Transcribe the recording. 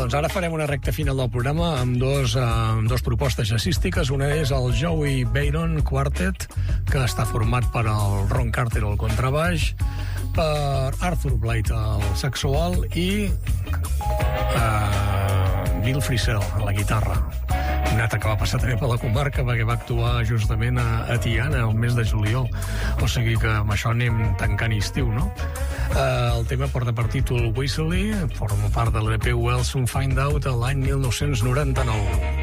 Doncs ara farem una recta final del programa amb dos propostes jazzístiques. Una és el Joey Byron Quartet, que està format per el Ron Carter al contrabaix, per Arthur Blythe al saxo alt i Bill Frisell a la guitarra. Un altre que va passar també per la comarca perquè va actuar justament a Tiana el mes de juliol. O sigui que amb això anem tancant estiu, no? El tema porta per títol Weasley, forma part de l'EP We'll Soon Find Out l'any 1999.